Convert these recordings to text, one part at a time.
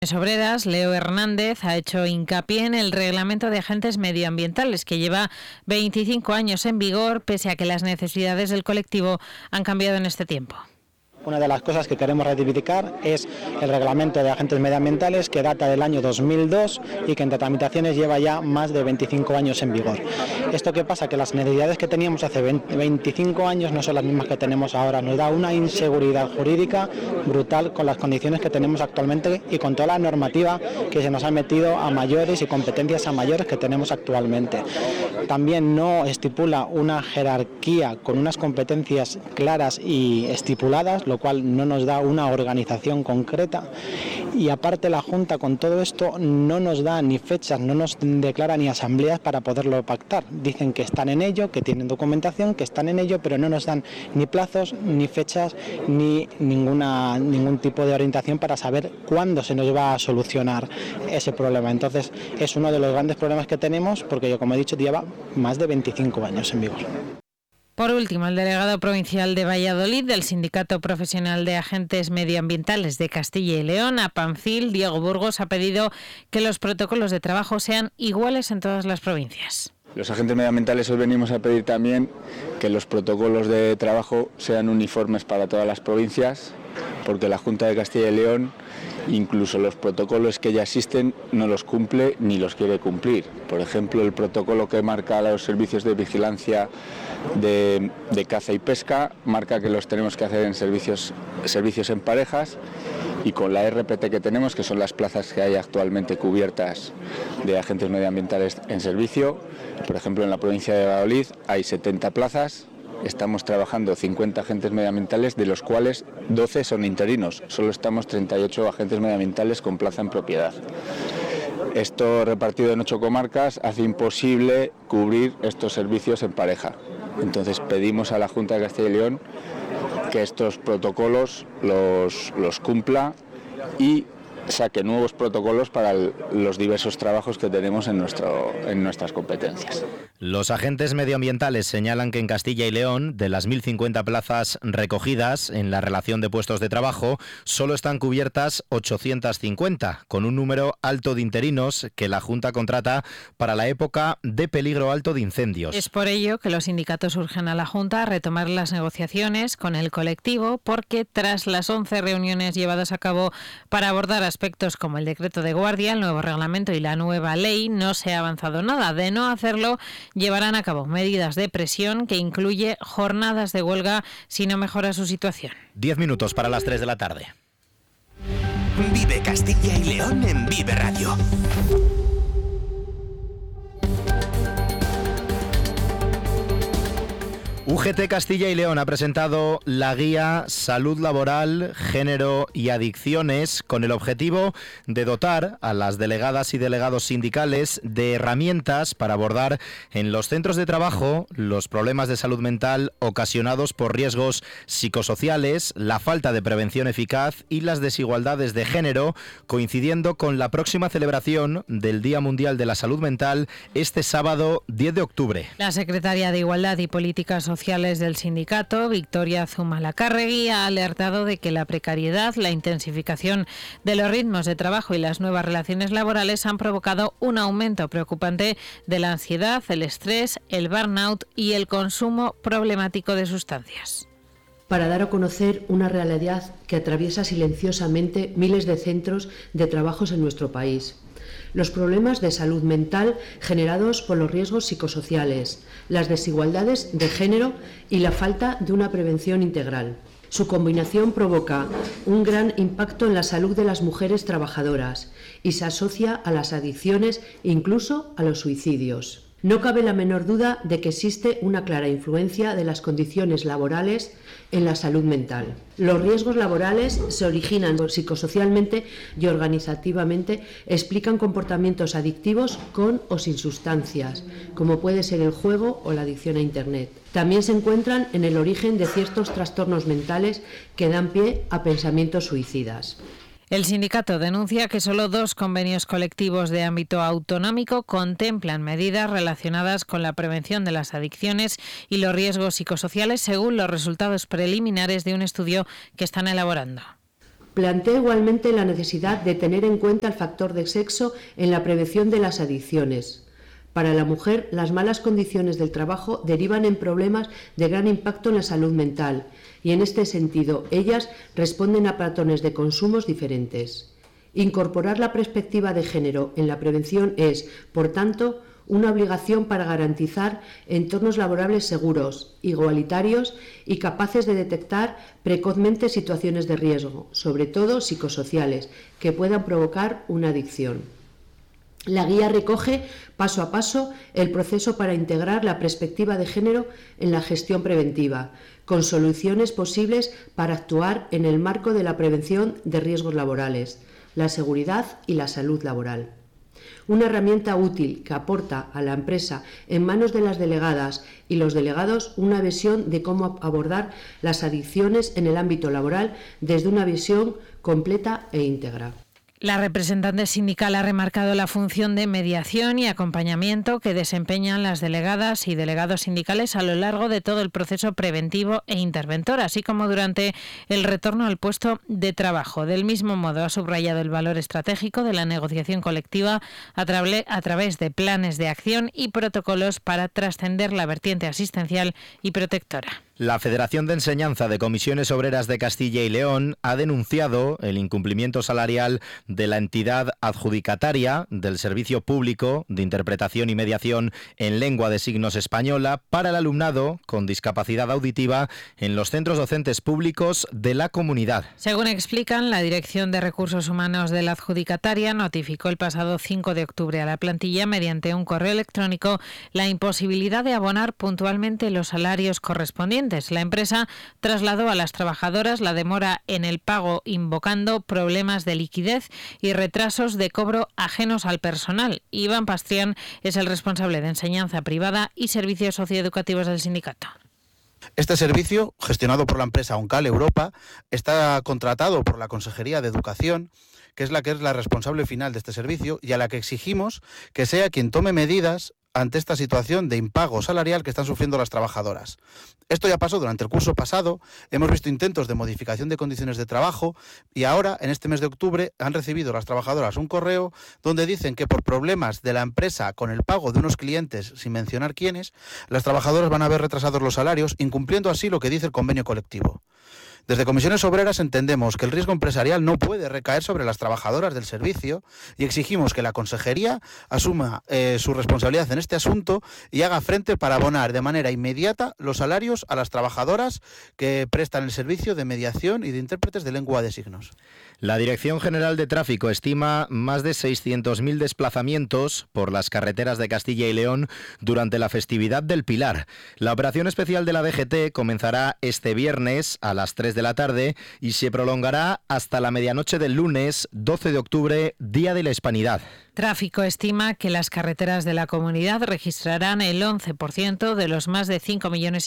Obreras, Leo Hernández, ha hecho hincapié en el Reglamento de Agentes Medioambientales, que lleva 25 años en vigor, pese a que las necesidades del colectivo han cambiado en este tiempo. Una de las cosas que queremos ratificar es el reglamento de agentes medioambientales, que data del año 2002 y que entre tramitaciones lleva ya más de 25 años en vigor. ¿Esto qué pasa? Que las necesidades que teníamos hace 25 años no son las mismas que tenemos ahora. Nos da una inseguridad jurídica brutal con las condiciones que tenemos actualmente y con toda la normativa que se nos ha metido a mayores y competencias a mayores que tenemos actualmente. También no estipula una jerarquía con unas competencias claras y estipuladas, lo cual no nos da una organización concreta, y aparte la Junta con todo esto no nos da ni fechas, no nos declara ni asambleas para poderlo pactar. Dicen que están en ello, que tienen documentación, que están en ello, pero no nos dan ni plazos, ni fechas, ni ningún tipo de orientación para saber cuándo se nos va a solucionar ese problema. Entonces es uno de los grandes problemas que tenemos, porque yo, como he dicho, lleva más de 25 años en vigor. Por último, el delegado provincial de Valladolid del Sindicato Profesional de Agentes Medioambientales de Castilla y León, APAMCIL, Diego Burgos, ha pedido que los protocolos de trabajo sean iguales en todas las provincias. Los agentes medioambientales hoy venimos a pedir también que los protocolos de trabajo sean uniformes para todas las provincias, porque la Junta de Castilla y León, incluso los protocolos que ya existen, no los cumple ni los quiere cumplir. Por ejemplo, el protocolo que marca los servicios de vigilancia de caza y pesca marca que los tenemos que hacer en servicios en parejas, y con la RPT que tenemos, que son las plazas que hay actualmente cubiertas de agentes medioambientales en servicio, por ejemplo, en la provincia de Valladolid hay 70 plazas. Estamos trabajando 50 agentes medioambientales, de los cuales 12 son interinos. Solo estamos 38 agentes medioambientales con plaza en propiedad. Esto, repartido en 8 comarcas, hace imposible cubrir estos servicios en pareja. Entonces pedimos a la Junta de Castilla y León que estos protocolos los cumpla y saque nuevos protocolos para los diversos trabajos que tenemos en nuestras competencias. Los agentes medioambientales señalan que en Castilla y León, de las 1.050 plazas recogidas en la relación de puestos de trabajo, solo están cubiertas 850, con un número alto de interinos que la Junta contrata para la época de peligro alto de incendios. Es por ello que los sindicatos urgen a la Junta a retomar las negociaciones con el colectivo, porque tras las 11 reuniones llevadas a cabo para abordar aspectos como el decreto de guardia, el nuevo reglamento y la nueva ley, no se ha avanzado nada. De no hacerlo, llevarán a cabo medidas de presión que incluye jornadas de huelga si no mejora su situación. 10 minutos para las 3 de la tarde. Vive Castilla y León en Vive Radio. UGT Castilla y León ha presentado la guía Salud Laboral, Género y Adicciones, con el objetivo de dotar a las delegadas y delegados sindicales de herramientas para abordar en los centros de trabajo los problemas de salud mental ocasionados por riesgos psicosociales, la falta de prevención eficaz y las desigualdades de género, coincidiendo con la próxima celebración del Día Mundial de la Salud Mental este sábado 10 de octubre. La secretaria de Igualdad y Políticas Sociales del sindicato, Victoria Zumalacárregui, ha alertado de que la precariedad, la intensificación de los ritmos de trabajo y las nuevas relaciones laborales han provocado un aumento preocupante de la ansiedad, el estrés, el burnout y el consumo problemático de sustancias. Para dar a conocer una realidad que atraviesa silenciosamente miles de centros de trabajos en nuestro país. Los problemas de salud mental generados por los riesgos psicosociales, las desigualdades de género y la falta de una prevención integral. Su combinación provoca un gran impacto en la salud de las mujeres trabajadoras y se asocia a las adicciones e incluso a los suicidios. No cabe la menor duda de que existe una clara influencia de las condiciones laborales en la salud mental. Los riesgos laborales se originan psicosocialmente y organizativamente, explican comportamientos adictivos con o sin sustancias, como puede ser el juego o la adicción a Internet. También se encuentran en el origen de ciertos trastornos mentales que dan pie a pensamientos suicidas. El sindicato denuncia que solo 2 convenios colectivos de ámbito autonómico contemplan medidas relacionadas con la prevención de las adicciones y los riesgos psicosociales, según los resultados preliminares de un estudio que están elaborando. Plantea igualmente la necesidad de tener en cuenta el factor de sexo en la prevención de las adicciones. Para la mujer, las malas condiciones del trabajo derivan en problemas de gran impacto en la salud mental y, en este sentido, ellas responden a patrones de consumos diferentes. Incorporar la perspectiva de género en la prevención es, por tanto, una obligación para garantizar entornos laborables seguros, igualitarios y capaces de detectar precozmente situaciones de riesgo, sobre todo psicosociales, que puedan provocar una adicción. La guía recoge paso a paso el proceso para integrar la perspectiva de género en la gestión preventiva, con soluciones posibles para actuar en el marco de la prevención de riesgos laborales, la seguridad y la salud laboral. Una herramienta útil que aporta a la empresa en manos de las delegadas y los delegados una visión de cómo abordar las adicciones en el ámbito laboral desde una visión completa e íntegra. La representante sindical ha remarcado la función de mediación y acompañamiento que desempeñan las delegadas y delegados sindicales a lo largo de todo el proceso preventivo e interventor, así como durante el retorno al puesto de trabajo. Del mismo modo, ha subrayado el valor estratégico de la negociación colectiva a través de planes de acción y protocolos para trascender la vertiente asistencial y protectora. La Federación de Enseñanza de Comisiones Obreras de Castilla y León ha denunciado el incumplimiento salarial de la entidad adjudicataria del Servicio Público de Interpretación y Mediación en Lengua de Signos Española para el alumnado con discapacidad auditiva en los centros docentes públicos de la comunidad. Según explican, la Dirección de Recursos Humanos de la adjudicataria notificó el pasado 5 de octubre a la plantilla mediante un correo electrónico la imposibilidad de abonar puntualmente los salarios correspondientes. La empresa trasladó a las trabajadoras la demora en el pago, invocando problemas de liquidez y retrasos de cobro ajenos al personal. Iván Pastrián es el responsable de enseñanza privada y servicios socioeducativos del sindicato. Este servicio, gestionado por la empresa Oncal Europa, está contratado por la Consejería de Educación, que es la responsable final de este servicio y a la que exigimos que sea quien tome medidas ante esta situación de impago salarial que están sufriendo las trabajadoras. Esto ya pasó durante el curso pasado, hemos visto intentos de modificación de condiciones de trabajo y ahora, en este mes de octubre, han recibido las trabajadoras un correo donde dicen que por problemas de la empresa con el pago de unos clientes, sin mencionar quiénes, las trabajadoras van a ver retrasados los salarios, incumpliendo así lo que dice el convenio colectivo. Desde Comisiones Obreras entendemos que el riesgo empresarial no puede recaer sobre las trabajadoras del servicio y exigimos que la Consejería asuma su responsabilidad en este asunto y haga frente para abonar de manera inmediata los salarios a las trabajadoras que prestan el servicio de mediación y de intérpretes de lengua de signos. La Dirección General de Tráfico estima más de 600.000 desplazamientos por las carreteras de Castilla y León durante la festividad del Pilar. La operación especial de la DGT comenzará este viernes a las 3 de la tarde y se prolongará hasta la medianoche del lunes 12 de octubre, Día de la Hispanidad. Tráfico estima que las carreteras de la comunidad registrarán el 11% de los más de 5,5 millones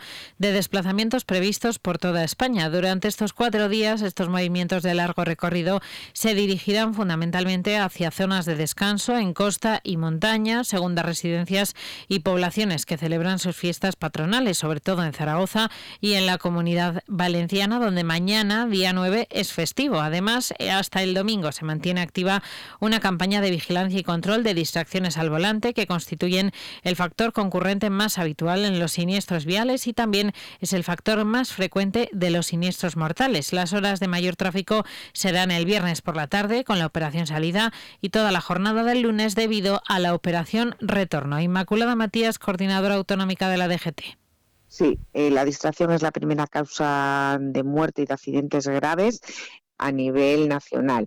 de desplazamientos previstos por toda España. Durante estos 4 días, estos movimientos de largo recorrido se dirigirán fundamentalmente hacia zonas de descanso en costa y montaña, segundas residencias y poblaciones que celebran sus fiestas patronales, sobre todo en Zaragoza y en la Comunidad Valenciana, donde mañana, día 9, es festivo. Además, hasta el domingo se mantiene activa una campaña de vigilancia y control de distracciones al volante que constituyen el factor concurrente más habitual en los siniestros viales y también es el factor más frecuente de los siniestros mortales. Las horas de mayor tráfico serán el viernes por la tarde con la operación salida y toda la jornada del lunes debido a la operación retorno. Inmaculada Matías, coordinadora autonómica de la DGT. Sí, la distracción es la primera causa de muerte y de accidentes graves a nivel nacional.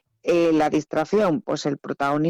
La distracción, pues el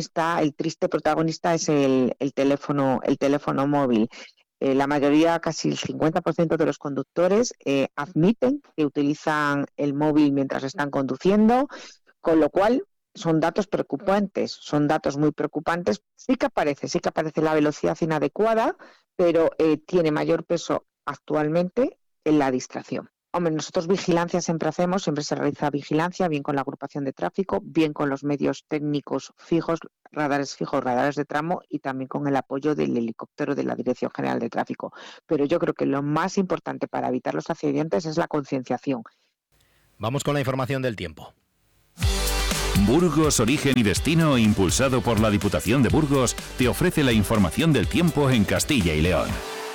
triste protagonista es el teléfono móvil. La mayoría, casi el 50% de los conductores admiten que utilizan el móvil mientras están conduciendo, con lo cual son datos preocupantes, son datos muy preocupantes. Sí que aparece la velocidad inadecuada, pero tiene mayor peso actualmente en la distracción. Hombre, nosotros vigilancia siempre se realiza vigilancia, bien con la agrupación de tráfico, bien con los medios técnicos fijos, radares de tramo y también con el apoyo del helicóptero de la Dirección General de Tráfico. Pero yo creo que lo más importante para evitar los accidentes es la concienciación. Vamos con la información del tiempo. Burgos, Origen y Destino, impulsado por la Diputación de Burgos, te ofrece la información del tiempo en Castilla y León.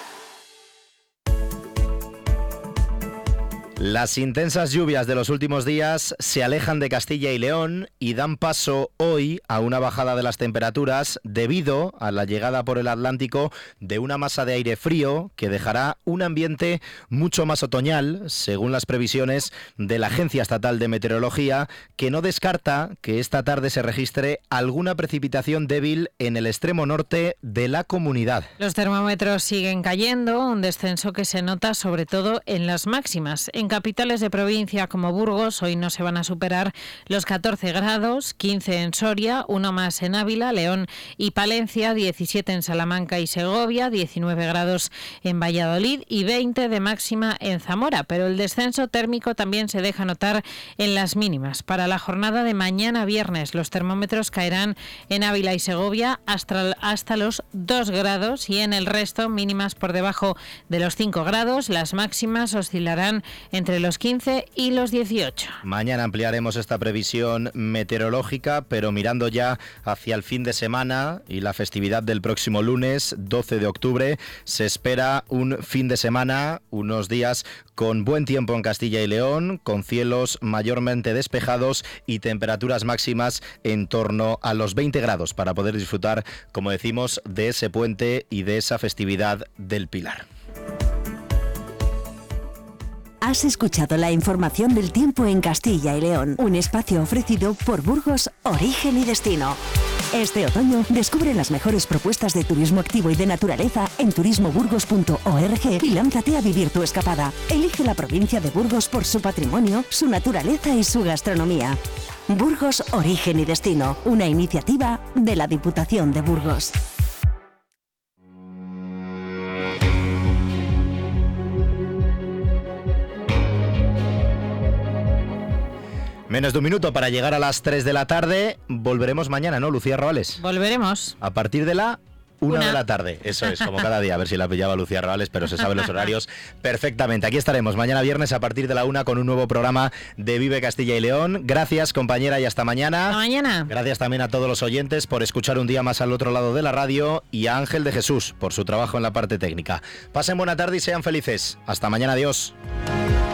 Las intensas lluvias de los últimos días se alejan de Castilla y León y dan paso hoy a una bajada de las temperaturas debido a la llegada por el Atlántico de una masa de aire frío que dejará un ambiente mucho más otoñal, según las previsiones de la Agencia Estatal de Meteorología, que no descarta que esta tarde se registre alguna precipitación débil en el extremo norte de la comunidad. Los termómetros siguen cayendo, un descenso que se nota sobre todo en las máximas. En capitales de provincia como Burgos hoy no se van a superar los 14 grados, 15 en Soria, uno más en Ávila, León y Palencia, 17 en Salamanca y Segovia, 19 grados en Valladolid y 20 de máxima en Zamora. Pero el descenso térmico también se deja notar en las mínimas. Para la jornada de mañana viernes los termómetros caerán en Ávila y Segovia hasta los 2 grados y en el resto mínimas por debajo de los 5 grados. Las máximas oscilarán entre los 15 y los 18. Mañana ampliaremos esta previsión meteorológica, pero mirando ya hacia el fin de semana y la festividad del próximo lunes, 12 de octubre, se espera un fin de semana, unos días con buen tiempo en Castilla y León, con cielos mayormente despejados y temperaturas máximas en torno a los 20 grados para poder disfrutar, como decimos, de ese puente y de esa festividad del Pilar. Has escuchado la información del tiempo en Castilla y León, un espacio ofrecido por Burgos, Origen y Destino. Este otoño descubre las mejores propuestas de turismo activo y de naturaleza en turismoburgos.org y lánzate a vivir tu escapada. Elige la provincia de Burgos por su patrimonio, su naturaleza y su gastronomía. Burgos, Origen y Destino, una iniciativa de la Diputación de Burgos. Menos de un minuto para llegar a las 3 de la tarde. Volveremos mañana, ¿no, Lucía Roales? Volveremos. A partir de la 1 de la tarde. Eso es, como cada día. A ver si la pillaba Lucía Roales, pero se saben los horarios perfectamente. Aquí estaremos mañana viernes a partir de la 1 con un nuevo programa de Vive Castilla y León. Gracias, compañera, y hasta mañana. Hasta mañana. Gracias también a todos los oyentes por escuchar un día más al otro lado de la radio y a Ángel de Jesús por su trabajo en la parte técnica. Pasen buena tarde y sean felices. Hasta mañana, adiós.